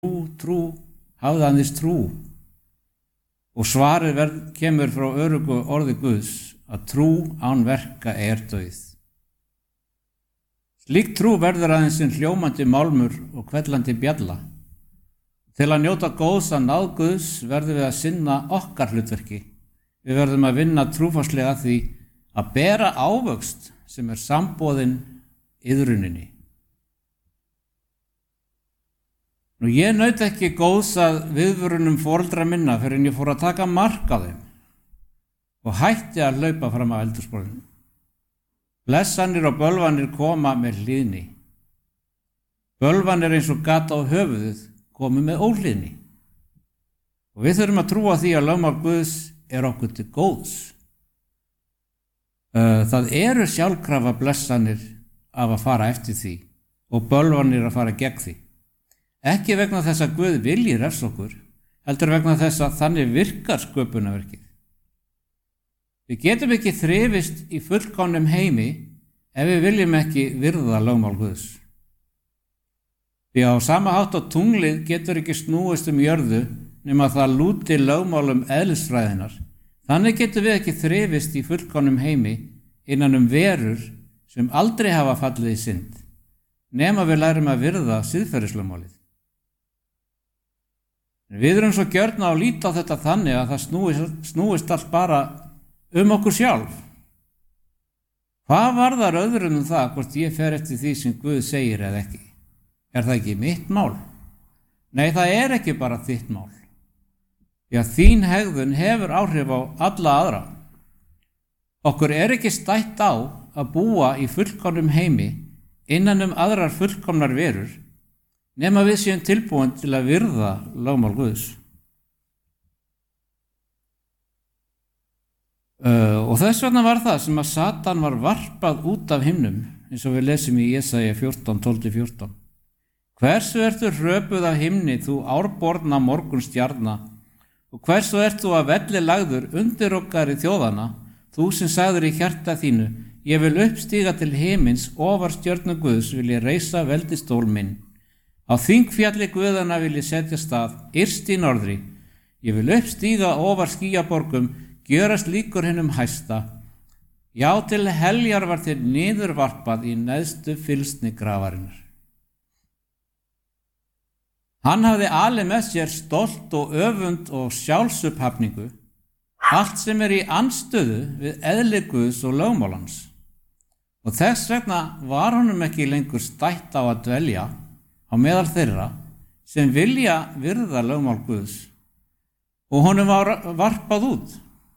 trú, hafði hann þess trú. Og svarið kemur frá öruggu orði Guðs að trú án verka dauð. Slík trú verður aðeins sem hljómandi málmur og hvellandi bjalla. Til að njóta góðs að náð Guðs verðum við að sinna okkar hlutverki. Við verðum að vinna trúfarslega því að bera ávöxt sem samboðinn iðruninni. Ég naut ekki góðs að viðvörunum foreldra minna fyrr en ég fór að taka mark á þeim og hætti að hlaupa fram á eldhúsborðinu. Blessanir og bölvanir koma með hlýðni. Bölvanir eins og gat á höfuðið komu með óhlýðni. Og við þurfum að trúa því að lögmál Guðs okkur til góðs. Það eru sjálfkrafa blessanir af að fara eftir því og bölvanir að fara gegn því. Ekki vegna þess að Guð vilji refsa okkur, heldur vegna þess að þannig virkar sköpunarverkið. Við getum ekki þrifist í fullkomnum heimi ef við viljum ekki virða lögmál Guðs. Því á sama hátt á tunglið getur ekki snúist jörðu nema það lúti lögmálum eðlisfræðinnar. Þannig getum við ekki þrifist í fullkomnum heimi innan verur sem aldrei hafa fallið í synd, nema við lærum að virða siðferðislögmálið. Við erum svo gjörn á að líta á þetta þannig að það snúist allt bara okkur sjálf. Hvað varðar öðrum það hvort ég fer eftir því sem Guð segir eða ekki? Það ekki mitt mál? Nei, það ekki bara þitt mál. Því að þín hegðun hefur áhrif á alla aðra. Okkur ekki stætt á að búa í fullkomnum heimi innan aðrar fullkomnar verur, nema við séum tilbúin til að virða lögmál Guðs. Og þess vegna var það sem að Satan var varpað út af himnum, eins og við lesum í Jesaja 14:12-14. Hversu ertu hröpuð af himni, þú árborna morgunstjarna, og hversu ertu að velli lagður undir okkar í þjóðana, þú sem sagður í hjarta þínu, ég vil uppstíga til himins, ofar stjörnu Guðs vil ég reisa veldistól minn. Á þingfjalli Guðana vil ég setja stað, yst í norðri, ég vil uppstíga ofar skýjaborgum, gjörast líkur hinum hæsta. Já, til heljar var til niðurvarpað í neðstu fylsni grafarinnar. Hann hafði alið með sér stolt og öfund og sjálfsupphafningu, allt sem í andstöðu við eðli Guðs og lögmál hans. Og þess vegna var honum ekki lengur stætt á að dvelja á meðal þeirra sem vilja virða lögmál Guðs, og honum var varpað út.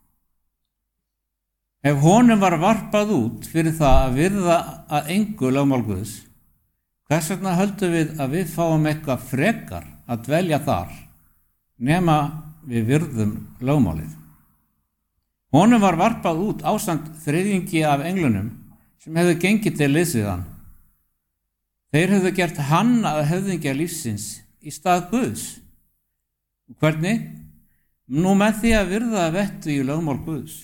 Ef honum var varpað út fyrir það að virða að engu lögmál Guðs, hvers vegna höldum við að við fáum eitthvað frekar að dvelja þar, nema við virðum lögmálið? Honum var varpað út ásamt þriðjungi af englunum sem hefðu gengið til liðs við hann. Þeir hefðu gert hann að höfðingja lífsins í stað Guðs. Hvernig? Nú með því að virða vettu í lögmál Guðs.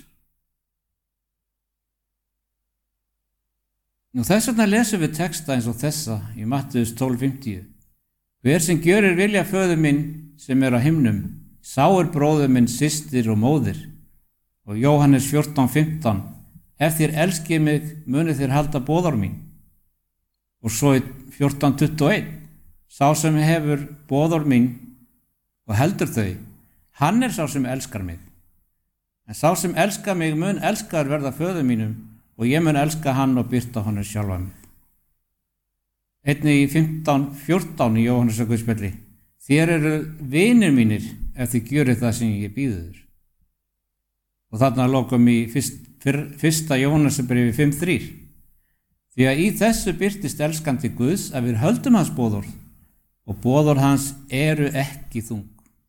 Nú þess vegna lesum við texta eins og þessa í Mattheus 12:50. Hver sem gjörir vilja föður minn sem á himnum, sá bróðir minn, systir og móðir. Og Jóhannes 14:15. Ef þér elskið mig, munið þér halda boðorð mín. Og svo í 14:21. Sá sem hefur boðorð mín og heldur þau, hann sá sem elskar mig. En sá sem elskar mig mun elskaður verða föður mínum, og ég mun elska hann og birta honum sjálfa mig. Einnig í 15:14 í Jóhannesarguðspjalli. Þér vinir mínir ef þið gjörið það sem ég býð þér. Og þarna lokum í fyrsta Jóhannesarbréfi 5:3. Því að í þessu birtist elskandi Guðs að við höldum hans boðorð, og boðorð hans ekki þung.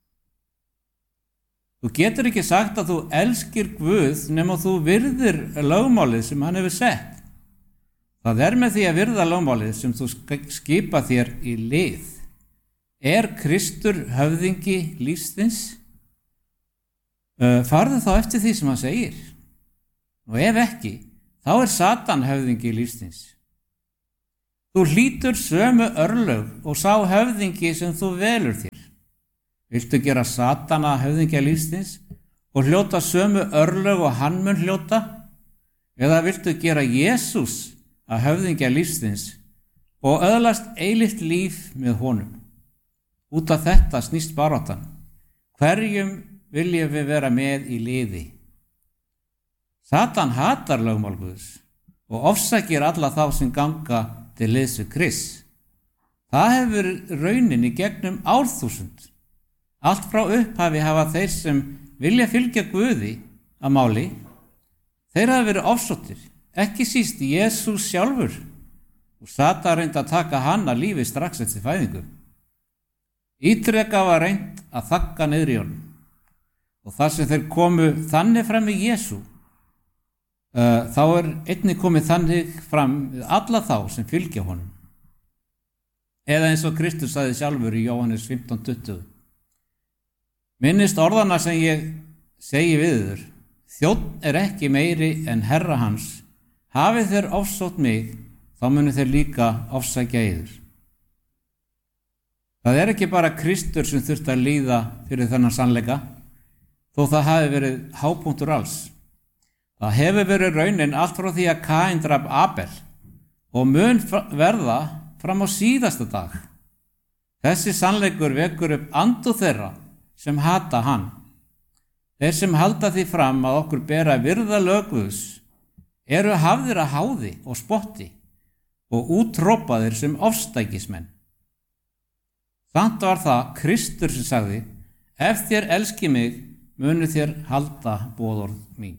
Þú getur ekki sagt að þú elskir Guð nema þú virðir lögmálið sem hann hefur sett. Það með því að virða lögmálið sem þú skipa þér í lið. Kristur höfðingi lífsins? Farðu þá eftir því sem hann segir. Og ef ekki, þá Satan höfðingi lífsins. Þú hlýtur sömu örlög og sá höfðingi sem þú velur þér. Viltu gera Satana höfðingja lífsins og hljóta sömu örlög og hann mun hljóta? Eða viltu gera Jesús að höfðingja lífsins og öðlast eilíft líf með honum? Út af þetta snýst baráttan. Hverjum viljum við vera með í liði? Satan hatar lögmál Guðs og ofsækir alla þá sem ganga til liðs við Krist. Það hefur raunin í gegnum árþúsund. Allt frá upphafi hafa þeir sem vilja fylgja Guði að máli, þeir hafa verið ofsóttir, ekki síst Jesús sjálfur, og Satan reyndi að taka hann að lífi strax eftir fæðingu. Ítrekað var reynt að þagga niður í honum, og þar sem þeir komu þannig fram við Jesú, þá einnig komið þannig fram við alla þá sem fylgja honum. Eða eins og Kristus sagði sjálfur í Jóhannes 15:20. Minnist orðana sem ég segi við yður, þjónn ekki meiri en herra hans. Hafið þeir ofsótt mig, þá munu þeir líka ofsækja yður. Það ekki bara Kristur sem þurfti að líða fyrir þennan sannleika, þó það hafi verið hápunktur alls. Það hefur verið raunin allt frá því að Kaín drap Abel og mun verða fram á síðasta dag. Þessi sannleikur vekur upp andu þeirra sem hata hann. Þeir sem halda því fram að okkur bera virða lög Guðs eru hafðir að háði og spotti og útrópaðir sem ofstækismenn. Samt var það Kristur sem sagði: ef þér elski mig, munu þér halda boðorð mín.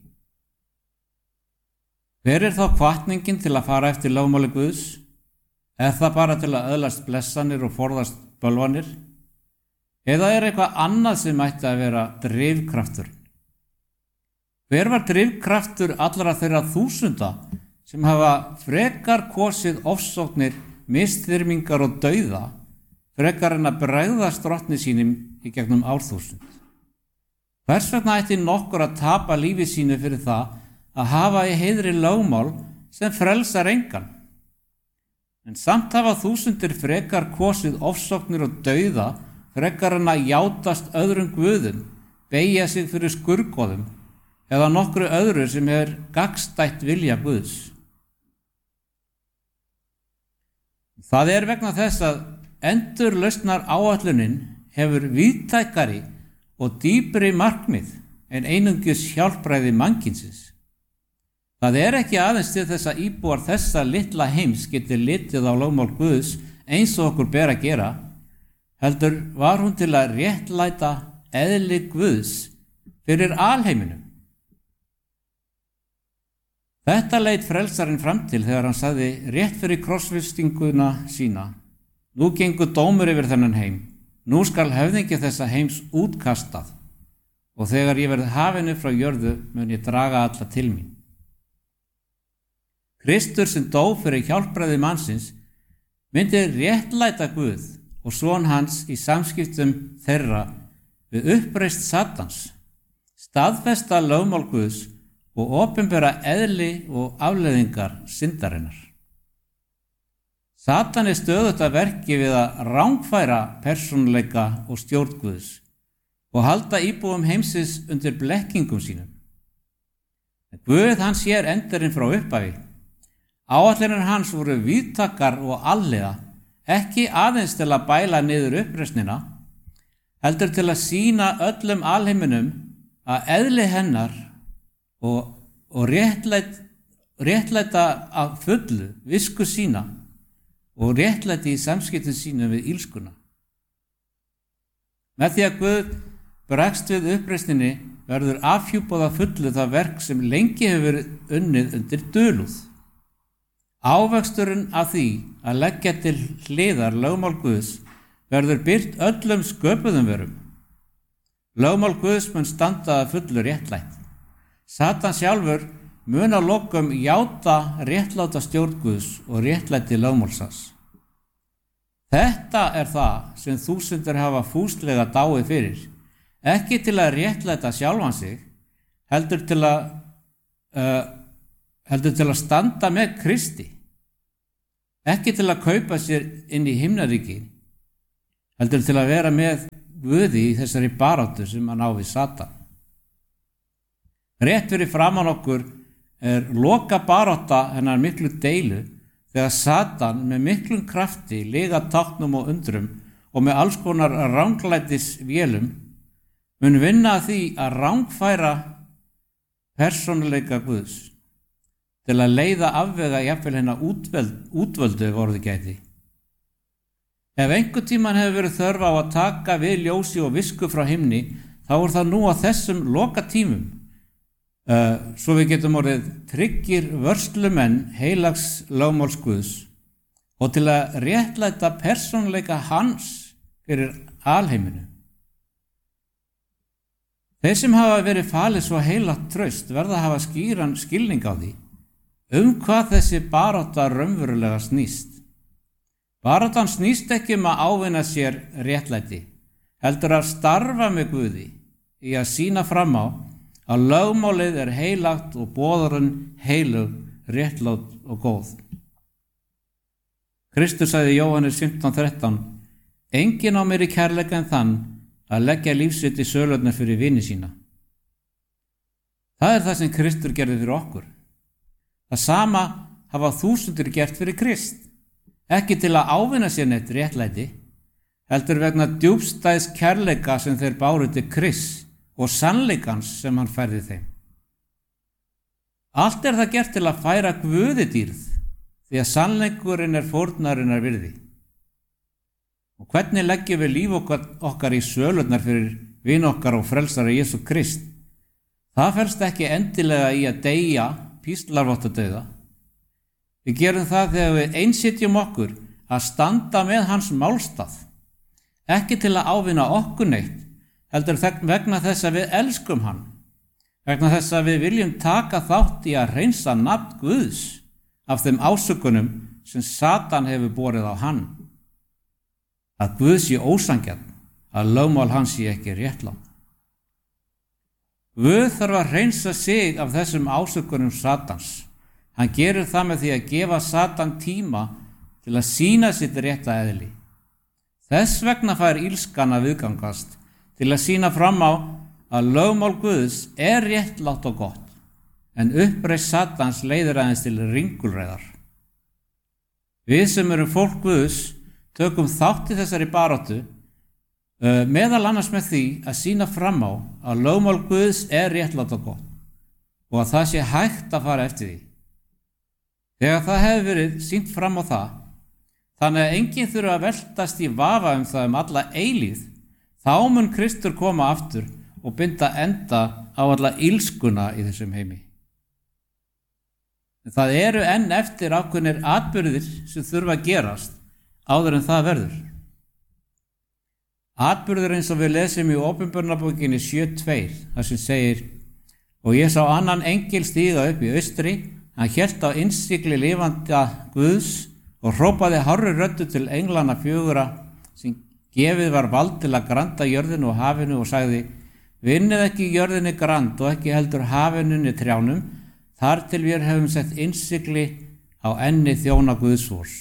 Hver þá hvatningin til að fara eftir lögmáli Guðs? Það bara til að öðlast blessanir og forðast bölvanir? Eða eitthvað annað sem ætti að vera drifkraftur? Hver var drifkraftur allra þeirra þúsunda sem hafa frekar kosið ofsóknir, misþyrmingar og dauða, frekar en að bregðast drottni sínum í gegnum árþúsund? Hvers vegna ætti nokkur að tapa lífi sínu fyrir það að hafa í heiðri lögmál sem frelsar engan? En samt hafa þúsundir frekar kosið ofsóknir og dauða frekar en að játast öðrum guðum, beygja sig fyrir skurgoðum eða nokkru öðru sem gagnstætt vilja Guðs. Það vegna þess að endurlausnar áætlunin hefur víðtækari og dýpri markmið en einungis hjálpræði mannkynsins. Það ekki aðeins til þess að íbúar þessa litla heims geti litið á lögmál Guðs eins og okkur ber að gera, heldur var hún til að réttlæta eðli Guðs fyrir alheiminum. Þetta leit frelsarinn fram til þegar hann sagði rétt fyrir krossfestinguna sína: nú gengur dómur yfir þennan heim, nú skal höfðingi þessa heims útkastað, og þegar ég verð hafinu frá jörðu mun ég draga alla til mín. Kristur sem dó fyrir hjálpræði mannsins myndi réttlæta Guð og son hans í samskiptum þeirra við uppreist Satans, staðfesta lögmál Guðs og opinbera eðli og afleiðingar syndarinnar. Satan stöðugt að verki við að rangfæra persónuleika og stjórn Guðs og halda íbúum heimsins undir blekkingum sínum. Guð hans endurinn frá upphafi. Áætlanir hans voru víðtækar og alhliða, ekki aðeins til að bæla niður uppreisnina, heldur til að sýna öllum alheiminum að eðli hennar og réttlæta að fullu visku sína og réttlæti í samskiptum sínum við illskuna. Með því að Guð bregst við uppreisninni verður afhjúpað að fullu það verk sem lengi hefur verið unnið undir dulúð. Ávöxturinn af því að leggja til hliðar lögmál Guðs verður birt öllum sköpuðum verum. Lögmál Guðs mun standa að fullu réttlætt. Satan sjálfur mun að lokum játa réttláta stjórn Guðs og réttlæti lögmálsins. Þetta það sem þúsundir hafa fúslega dáið fyrir, ekki til að réttlæta sjálfan sig, heldur til að, standa með Kristi. Ekki til að kaupa sér inn í himnaríki, heldur til að vera með Guði í þessari baráttu sem hann á við Satan. Rétt fyrir framan okkur loka barátta hennar miklu deilu þegar Satan með miklum krafti, lygatáknum og undrum og með alls konar ranglætis vélum mun vinna að því að rangfæra persónuleika Guðs til að leiða afvega jafnvel hennar útvöldu ef orðið gæti. Ef einhvern tímann hefur verið þörf á að taka við ljósi og visku frá himni, þá það nú á þessum loka tímum, svo við getum orðið tryggir vörslumenn heilags lögmáls Guðs og til að réttlæta persónuleika hans fyrir alheiminu. Þeir sem hafa verið falið svo heilagt traust verða að hafa skýran skilning á því hvað þessi barátta raunverulega snýst. Baráttan snýst ekki að ávinna sér réttlæti, heldur að starfa með Guði í að sýna fram á að lögmálið heilagt og boðarinn heilug, réttlát og góð. Kristur sagði í Jóhannes 15:13: Enginn á meiri kærleika en þann að leggja líf sitt í sölurnar fyrir vini sína. Það það sem Kristur gerði fyrir okkur. Það sama hafa þúsundir gert fyrir Krist, ekki til að ávinna sér neitt réttlæti, heldur vegna djúpstæðs kærleika sem þeir báru til Krists og sannleikans sem hann færði þeim. Allt það gert til að færa Guði dýrð, því að sannleikurinn fórnarinnar virði. Og hvernig leggjum við líf okkar í sölurnar fyrir vin okkar og frelsara Jesú Krist? Það felst ekki endilega í að deyja píslarvottadauða. Við gerum það þegar við einsetjum okkur að standa með hans málstað, ekki til að ávinna okkur neitt, heldur vegna þess að við elskum hann, vegna þess að við viljum taka þátt í að hreinsa nafn Guðs af þeim ásökunum sem Satan hefur borið á hann. Að Guð sé ósanngjarn, að lögmál hans sé ekki réttlátt. Guð þarf að hreinsa sig af þessum ásökunum Satans. Hann gerir það með því að gefa Satan tíma til að sýna sitt rétta eðli. Þess vegna fær illskan að viðgangast til að sýna fram á að lögmál Guðs réttlátt og gott, en uppreisn Satans leiðir aðeins til ringulreiðar. Við sem erum fólk Guðs tökum þátt í þessari baráttu, meðal annars með því að sýna fram á að lögmál Guðs réttlátt og gott og að það sé hægt að fara eftir því. Þegar það hefur verið sýnt fram á það, þannig að enginn þurfa að veltast í vafa það alla eilífð, þá mun Kristur koma aftur og binda enda á alla illskuna í þessum heimi. Það eru enn eftir ákveðnir atburðir sem þurfa að gerast áður en það verður. Atburður eins og við lesum í Opinberunarbókinni 7:2, þar sem segir: Og ég sá annan engil stíga upp í austri, hann hélt á innsigli lifanda Guðs og hrópaði hárri röddu til englana 4 sem gefið var vald til að granda jörðinu og hafinu og sagði: Vinnið ekki jörðinni grand og ekki heldur hafinunni trjánum, þar til við höfum sett innsigli á enni þjóna Guðsvors.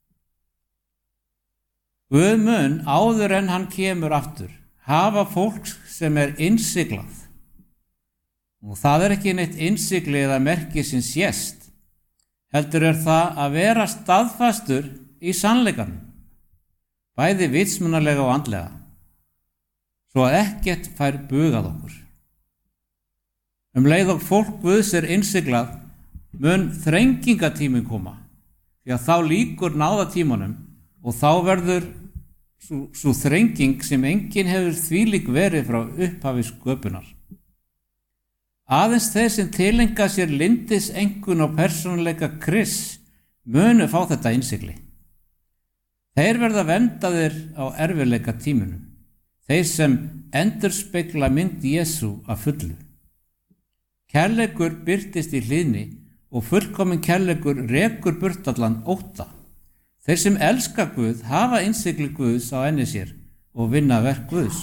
Guð mun áður en hann kemur aftur hafa fólk sem innsiglað. Og það ekki neitt innsigli eða merki sem sést, heldur það að vera staðfastur í sannleikanum, bæði vitsmunalega og andlega, svo að ekkert fær bugað okkur. Leið og fólk Guðs innsiglað, mun þrengingatíminn koma, því að þá lýkur náðatímanum og þá verður sú þrenging sem enginn hefur þvílík verið frá upphafi sköpunar. Aðeins þeir sem tilenga sér lyndisengun og persónuleika Krists munu fá þetta innsigli. Þeir verða verndaðir á erfiðleika tímunum, þeir sem endurspegla mynd Jesú að fullu. Kærleikur birtist í hlýðni og fullkominn kærleikur rekur burt allan ótta. Þeir sem elska Guð hafa innsigli Guðs á enni sér og vinna verk Guðs.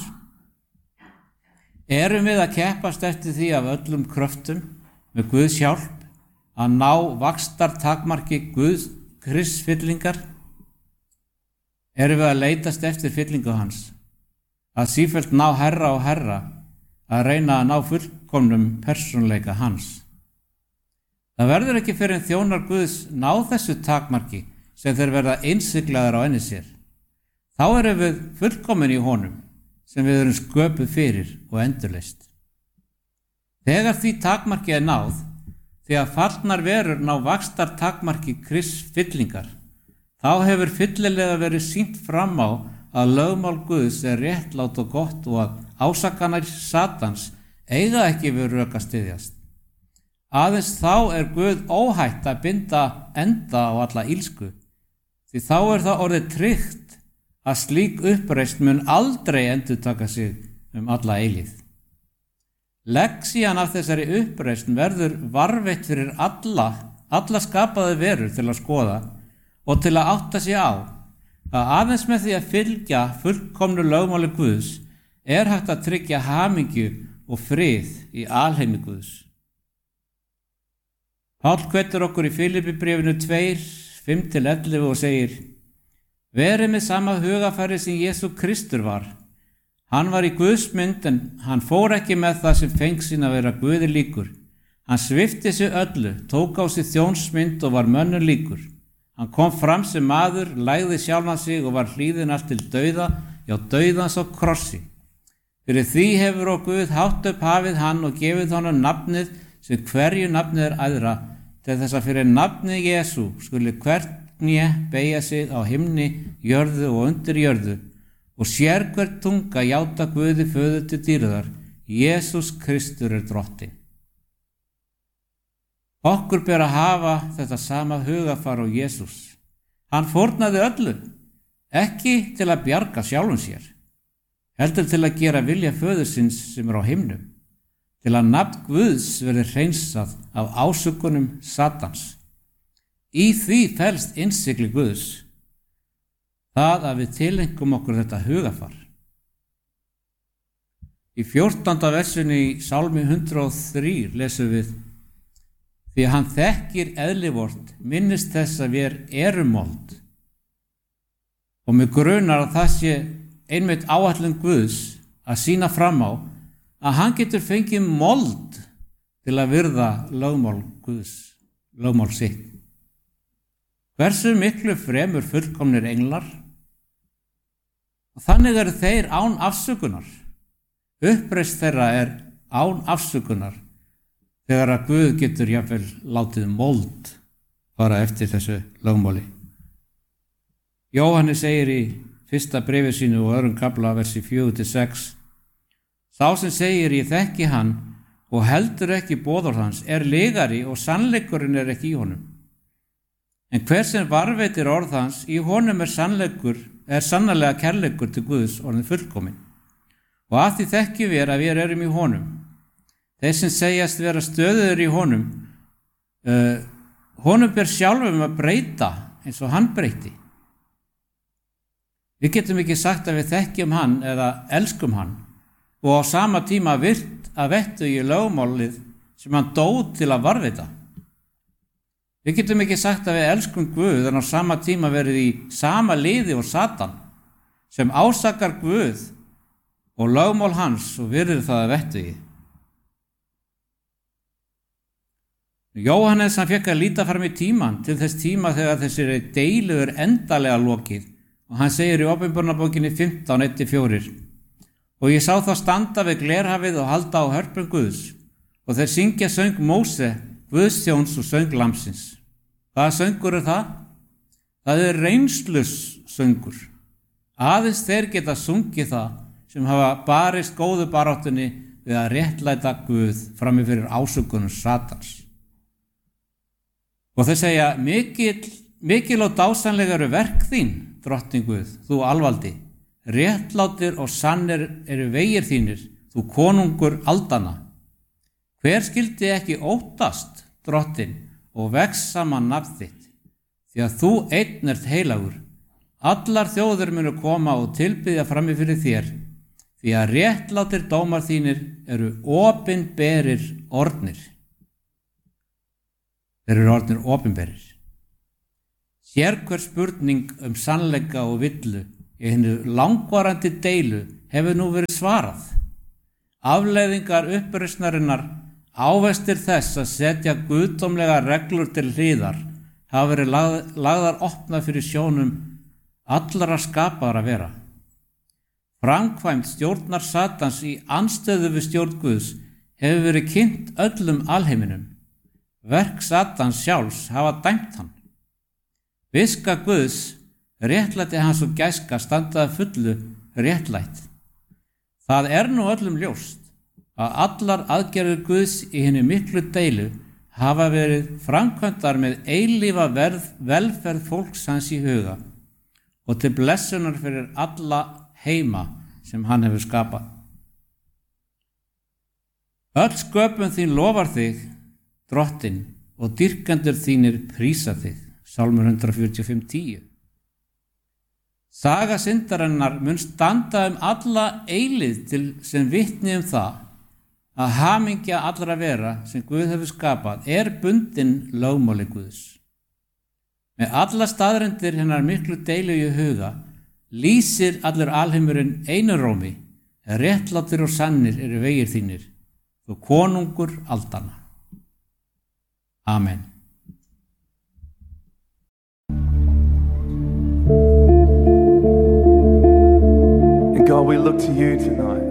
Erum við að keppast eftir því af öllum kröftum með Guðs hjálp að ná vaxtartakmarki Krists-fyllingar? Erum við að leitast eftir fyllingu hans, að sífellt ná hærra og hærra, að reyna að ná fullkomnum persónuleika hans? Það verður ekki fyrr en þjónar Guðs ná þessu takmarki sem þeir verða innsiglaðir á enni sér. Þá erum við fullkomin í honum sem við erum sköpuð fyrir og endurleist. Þegar því takmarki er náð, því að fallnar verur ná vaxtar takmarki Krists fyllingar, þá hefur fyllilega verið sýnt fram á að lögmál Guðs er réttlát og gott og að ásakanir Satans eiga ekki við rök að styðjast. Aðeins þá er Guð óhætt að binda enda á alla ilsku, því þá er það orðið tryggt að slík uppreisn mun aldrei endurtaka sig alla eilífð. Lexían af þessari uppreisn verður varveitt fyrir alla skapaði verur til að skoða og til að átta sig á að aðeins með því að fylgja fullkomnu lögmáli Guðs er hægt að tryggja hamingju og frið í alheimi Guðs. Páll hvetur okkur í Filippibréfinu 2:5-11 og segir: Verið með sama hugafæri sem Jesú Kristur var. Hann var í Guðs mynd en hann fór ekki með það sem feng sín að vera Guði líkur. Hann svipti sig öllu, tók á sig þjónsmynd og var mönnum líkur. Hann kom fram sem maður, lægði sjálfan sig og var hlýðinn allt til dauða, já dauðans á krossi. Fyrir því hefur Guð hátt upp hafið hann og gefið honum nafnið sem hverju nafnið er æðra, til þess að fyrir nafnið Jesú skuli hvert kné beygja sig á himni, jörðu og undir jörðu og sérhver tunga játa Guði föður til dýrðar, Jesús Kristur er drottinn. Okkur ber að hafa þetta sama hugafar og Jesús. Hann fórnaði öllu, ekki til að bjarga sjálfum sér, heldur til að gera vilja föðursins sem er á himnum, til að nafn Guðs verði hreinsað af ásökunum Satans. Í því felst innsigli Guðs, það að við tilengum okkur þetta hugafar. Í 14. versinu í Sálmi 103 lesum við: Því hann þekkir eðli vort, minnist þess að við erum mold. Og mig grunar að það sé einmitt áætlun Guðs að sýna fram á að hann getur fengið mold til að virða lögmál Guðs, lögmál sitt. Hversu miklu fremur fullkomnir englar? Og þannig eru þeir án afsökunar. Uppreisn þeirra er án afsökunar þegar að Guð getur jafnvel látið mold fara eftir þessu lögmáli. Jóhannes segir í 1. bréfi sínu og 2. kafla versi 4-6: Sá sem segir ég þekki hann og heldur ekki boðorð hans er lygari og sannleikurinn er ekki í honum. En hver sem varveitir orð hans, í honum er sannarlega kærleikur til Guðs orðinn fullkominn. Og að því þekkjum við að við erum í honum. Þeir sem segjast vera stöðugur í honum, honum ber sjálfum að breyta eins og hann breyti. Við getum ekki sagt að við þekkjum hann eða elskum hann og á sama tíma virt að vettu í lögmálið sem hann dó til að varveita. Við getum ekki sagt að við elskum Guð en á sama tíma verið í sama liði og Satan sem ásakar Guð og lögmál hans og virðir það að vettugi. Jóhannes hann fékk að líta fram í tíman til þess tíma þegar þessari deilu er endalega lokið og hann segir í Opinberunarbókinni 15:1-4: Og ég sá þá standa við glerhafið og halda á hörpum Guðs og þeir syngja söng Móse, Guðsþjóns og söng Lambsins. Hvaða söngur er það? Það er reynslus-söngur. Aðeins þeir geta sungið það sem hafa barist góðu baráttunni við að réttlæta Guð frammi fyrir ásökunum Satans. Og þeir segja: mikil og dásamlega eru verk þín, drottinn Guð, þú alvaldi. Réttlátir og sannir eru vegir þínir, þú konungur aldanna. Hver skyldi ekki óttast, drottinn, og vex saman nafn þitt, því að þú einn ert heilagur. Allar þjóðir munu koma og tilbiðja frammi fyrir þér, því að réttlátir dómar þínir eru opinberir orðnir. Þeir eru orðnir opinberir. Sérhver spurning sannleika og villu í hinni langvarandi deilu hefur nú verið svarað. Afleiðingar uppreisnarinnar, ávextir þess að setja guðdómlega reglur til hliðar, hafa verið lagðar opna fyrir sjónum allra skapaðra vera. Framkvæmd stjórnar Satans í andstöðu við stjórn Guðs hefur verið kynnt öllum alheiminum. Verk Satans sjálfs hafa dæmt hann. Viska Guðs, réttlæti hans og gæska standaði fullu réttlætt. Það nú öllum ljóst að allar aðgerðir Guðs í hinni miklu deilu hafa verið framkvæmdar með eilífa velferð fólks hans í huga og til blessunar fyrir alla heima sem hann hefur skapað. Öll sköpun þín lofar þig, Drottinn, og dýrkendur þínir prísa þig. Sálmur 145:10. Saga syndarinnar mun standa alla eilífð til sem vitni það að hamingja allra vera sem Guð hefur skapað bundin lögmáli Guðs. Með alla staðreyndir hennar miklu deilu í huga lýsir allur alheimurinn einu rómi, réttlátir og sannir vegir þínir, þú konungur aldanna. Amen. And God, we look to you tonight.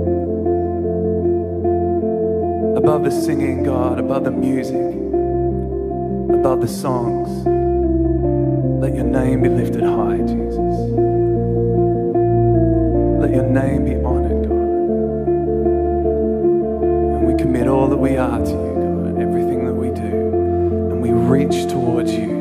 Above the singing, God, above the music, above the songs, let your name be lifted high, Jesus. Let your name be honored, God. And we commit all that we are to you, God, and everything that we do. And we reach towards you.